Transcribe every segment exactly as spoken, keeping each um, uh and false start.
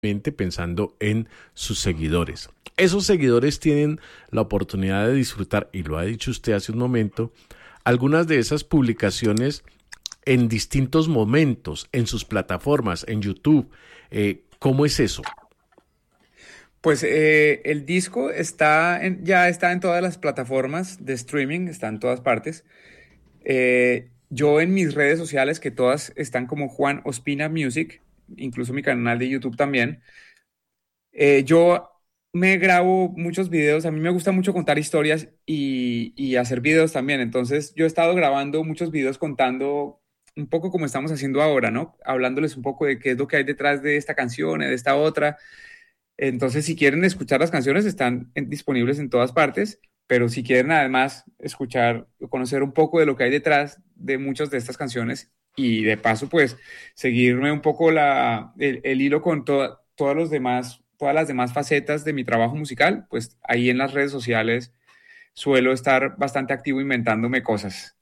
pensando en sus seguidores. Esos seguidores tienen la oportunidad de disfrutar, y lo ha dicho usted hace un momento, algunas de esas publicaciones en distintos momentos, en sus plataformas, en YouTube. Eh, ¿Cómo es eso? Pues eh, el disco está en- ya está en todas las plataformas de streaming, está en todas partes. Eh, yo en mis redes sociales, que todas están como Juan Ospina Music, incluso mi canal de YouTube también, eh, yo me grabo muchos videos, a mí me gusta mucho contar historias y, y hacer videos también, entonces yo he estado grabando muchos videos contando un poco como estamos haciendo ahora, ¿no? Hablándoles un poco de qué es lo que hay detrás de esta canción, de esta otra. Entonces, si quieren escuchar las canciones, están en- disponibles en todas partes, pero si quieren además escuchar o conocer un poco de lo que hay detrás de muchas de estas canciones y de paso, pues, seguirme un poco la, el, el hilo con toda- todos los demás, todas las demás facetas de mi trabajo musical, pues ahí en las redes sociales suelo estar bastante activo inventándome cosas.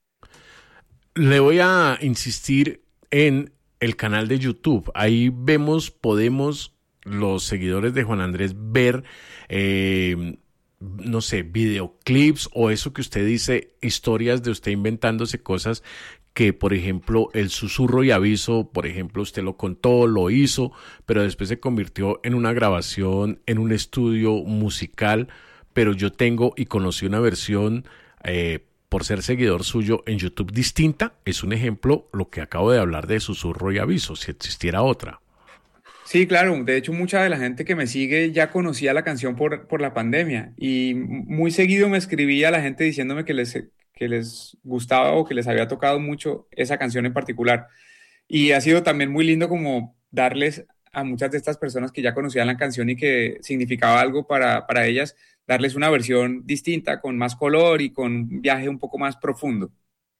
Le voy a insistir en el canal de YouTube. Ahí vemos, podemos los seguidores de Juan Andrés ver, eh, no sé, videoclips o eso que usted dice, historias de usted inventándose cosas que, por ejemplo, el susurro y aviso, por ejemplo, usted lo contó, lo hizo, pero después se convirtió en una grabación, en un estudio musical, pero yo tengo y conocí una versión eh, por ser seguidor suyo en YouTube distinta. Es un ejemplo lo que acabo de hablar de susurro y aviso, si existiera otra. Sí, claro. De hecho, mucha de la gente que me sigue ya conocía la canción por, por la pandemia y muy seguido me escribía la gente diciéndome que les, que les gustaba o que les había tocado mucho esa canción en particular. Y ha sido también muy lindo como darles a muchas de estas personas que ya conocían la canción y que significaba algo para, para ellas, darles una versión distinta, con más color y con un viaje un poco más profundo.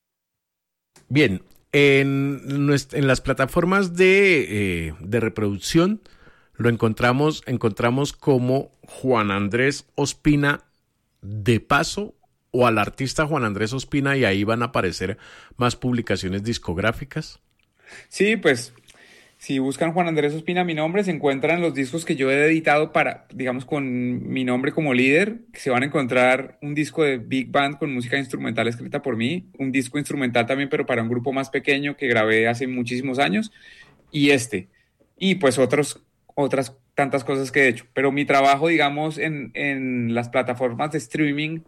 Bien, en, nuest- en las plataformas de, eh, de reproducción lo encontramos, encontramos como Juan Andrés Ospina de paso o al artista Juan Andrés Ospina, y ahí van a aparecer más publicaciones discográficas. Sí, pues si buscan Juan Andrés Ospina, mi nombre, se encuentran los discos que yo he editado para, digamos, con mi nombre como líder, que se van a encontrar un disco de Big Band con música instrumental escrita por mí, un disco instrumental también, pero para un grupo más pequeño que grabé hace muchísimos años, y este, y pues otros, otras tantas cosas que he hecho. Pero mi trabajo, digamos, en, en las plataformas de streaming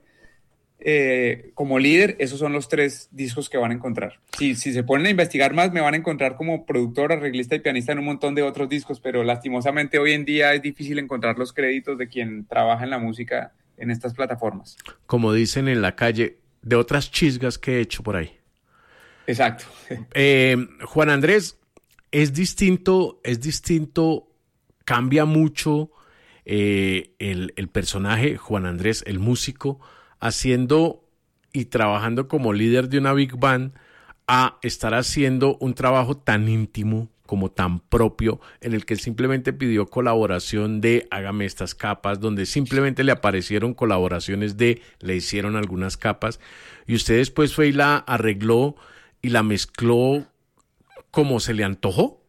eh, como líder, esos son los tres discos que van a encontrar. Si, si se ponen a investigar más, me van a encontrar como productor, arreglista y pianista en un montón de otros discos, pero lastimosamente hoy en día es difícil encontrar los créditos de quien trabaja en la música en estas plataformas. Como dicen en la calle, de otras chisgas que he hecho por ahí. Exacto. Eh, Juan Andrés, es distinto, es distinto, cambia mucho eh, el, el personaje, Juan Andrés, el músico, haciendo y trabajando como líder de una big band, a estar haciendo un trabajo tan íntimo como tan propio, en el que él simplemente pidió colaboración de hágame estas capas, donde simplemente le aparecieron colaboraciones de le hicieron algunas capas, y usted después fue y la arregló y la mezcló como se le antojó.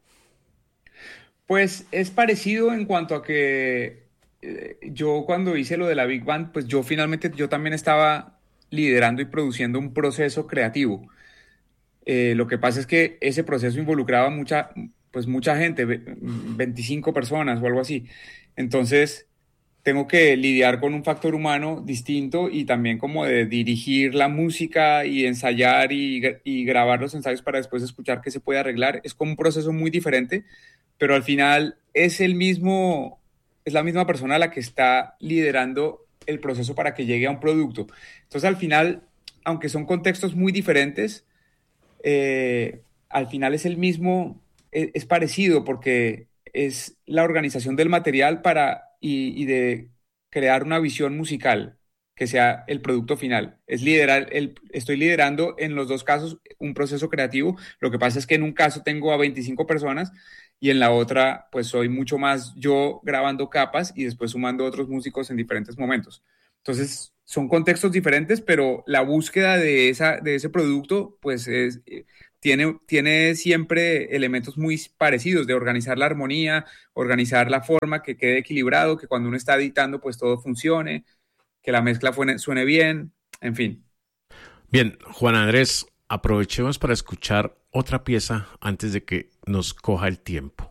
Pues es parecido en cuanto a que eh, yo cuando hice lo de la Big Band, pues yo finalmente yo también estaba liderando y produciendo un proceso creativo. Eh, lo que pasa es que ese proceso involucraba mucha, pues mucha gente, ve- veinticinco personas o algo así. Entonces, tengo que lidiar con un factor humano distinto y también como de dirigir la música y ensayar y, gra- y grabar los ensayos para después escuchar qué se puede arreglar. Es como un proceso muy diferente, pero al final es el mismo, es la misma persona la que está liderando el proceso para que llegue a un producto. Entonces, al final, aunque son contextos muy diferentes, eh, al final es el mismo, es, es parecido porque es la organización del material para y, y de crear una visión musical que sea el producto final. Es liderar, el, estoy liderando en los dos casos un proceso creativo. Lo que pasa es que en un caso tengo a veinticinco personas y en la otra pues soy mucho más yo grabando capas y después sumando otros músicos en diferentes momentos. Entonces, son contextos diferentes, pero la búsqueda de, esa, de ese producto, pues es, tiene, tiene siempre elementos muy parecidos de organizar la armonía, organizar la forma, que quede equilibrado, que cuando uno está editando pues todo funcione, que la mezcla suene, suene bien, en fin. Bien, Juan Andrés, aprovechemos para escuchar otra pieza antes de que nos coja el tiempo.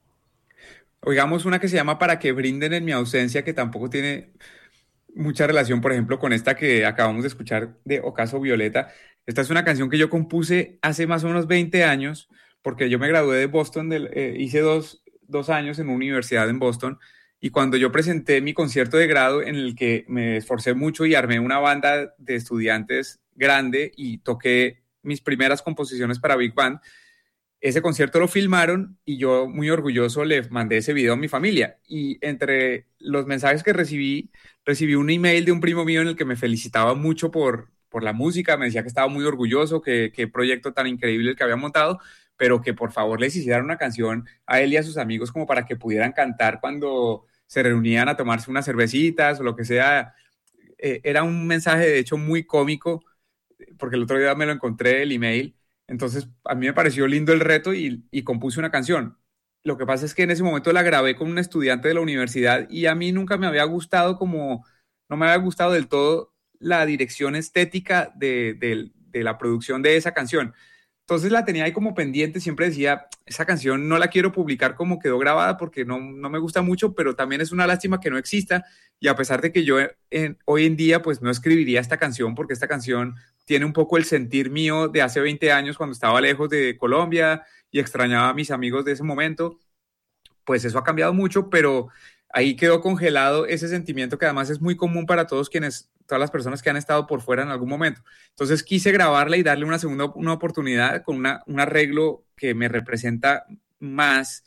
Oigamos una que se llama Para que brinden en mi ausencia, que tampoco tiene mucha relación, por ejemplo, con esta que acabamos de escuchar de Ocaso Violeta. Esta es una canción que yo compuse hace más o menos veinte años, porque yo me gradué de Boston, del, eh, hice dos, dos años en una universidad en Boston, y cuando yo presenté mi concierto de grado, en el que me esforcé mucho y armé una banda de estudiantes grande y toqué mis primeras composiciones para Big Band, ese concierto lo filmaron y yo muy orgulloso le mandé ese video a mi familia. Y entre los mensajes que recibí, recibí un email de un primo mío en el que me felicitaba mucho por, por la música, me decía que estaba muy orgulloso, que qué proyecto tan increíble el que había montado, pero que por favor les hicieran una canción a él y a sus amigos como para que pudieran cantar cuando se reunían a tomarse unas cervecitas o lo que sea. Eh, era un mensaje de hecho muy cómico, porque el otro día me lo encontré, el email. Entonces, a mí me pareció lindo el reto y, y compuse una canción. Lo que pasa es que en ese momento la grabé con un estudiante de la universidad y a mí nunca me había gustado como, no me había gustado del todo la dirección estética de, de, de la producción de esa canción. Entonces la tenía ahí como pendiente, siempre decía, esa canción no la quiero publicar como quedó grabada porque no, no me gusta mucho, pero también es una lástima que no exista. Y a pesar de que yo en, hoy en día pues no escribiría esta canción, porque esta canción tiene un poco el sentir mío de hace veinte años cuando estaba lejos de Colombia y extrañaba a mis amigos de ese momento, pues eso ha cambiado mucho, pero ahí quedó congelado ese sentimiento que además es muy común para todos quienes, todas las personas que han estado por fuera en algún momento. Entonces quise grabarla y darle una segunda una oportunidad con una, un arreglo que me representa más,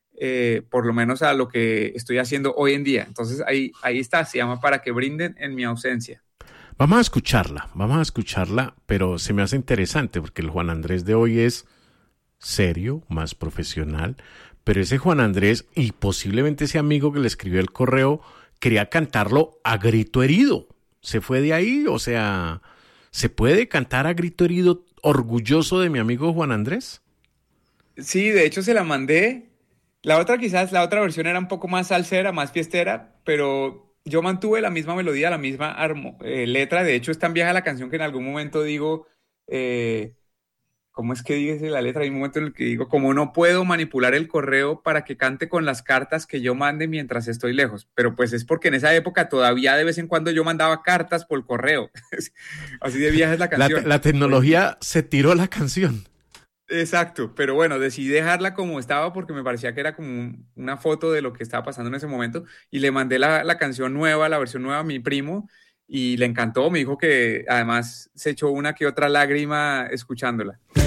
eh, por lo menos a lo que estoy haciendo hoy en día. Entonces ahí, ahí está, se llama Para que brinden en mi ausencia. Vamos a escucharla, vamos a escucharla, pero se me hace interesante porque el Juan Andrés de hoy es serio, más profesional, pero ese Juan Andrés y posiblemente ese amigo que le escribió el correo quería cantarlo a grito herido. Se fue de ahí, o sea, ¿se puede cantar a grito herido orgulloso de mi amigo Juan Andrés? Sí, de hecho se la mandé. La otra quizás, la otra versión era un poco más salsera, más fiestera, pero yo mantuve la misma melodía, la misma armo, eh, letra. De hecho es tan vieja la canción que en algún momento digo... Eh, ¿Cómo es que dice la letra? Hay un momento en el que digo, como no puedo manipular el correo para que cante con las cartas que yo mande mientras estoy lejos. Pero pues es porque en esa época todavía de vez en cuando yo mandaba cartas por correo. Así de vieja es la canción. La, la tecnología pues, se tiró la canción. Exacto, pero bueno, decidí dejarla como estaba porque me parecía que era como un, una foto de lo que estaba pasando en ese momento y le mandé la, la canción nueva, la versión nueva a mi primo y le encantó. Me dijo que además se echó una que otra lágrima escuchándola.